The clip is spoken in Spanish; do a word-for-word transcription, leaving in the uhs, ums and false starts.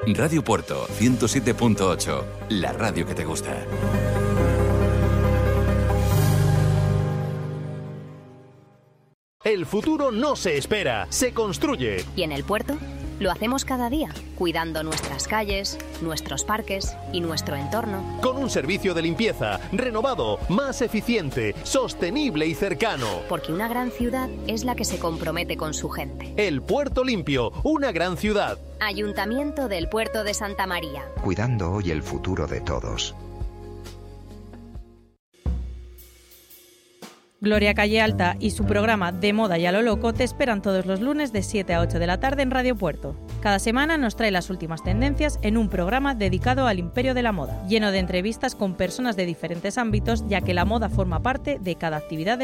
Radio Puerto ciento siete punto ocho, la radio que te gusta. El futuro no se espera, se construye. ¿Y en el puerto? Lo hacemos cada día, cuidando nuestras calles, nuestros parques y nuestro entorno. Con un servicio de limpieza renovado, más eficiente, sostenible y cercano. Porque una gran ciudad es la que se compromete con su gente. El Puerto Limpio, una gran ciudad. Ayuntamiento del Puerto de Santa María. Cuidando hoy el futuro de todos. Gloria Calle Alta y su programa De Moda y a lo Loco te esperan todos los lunes de siete a ocho de la tarde en Radio Puerto. Cada semana nos trae las últimas tendencias en un programa dedicado al imperio de la moda, lleno de entrevistas con personas de diferentes ámbitos, ya que la moda forma parte de cada actividad de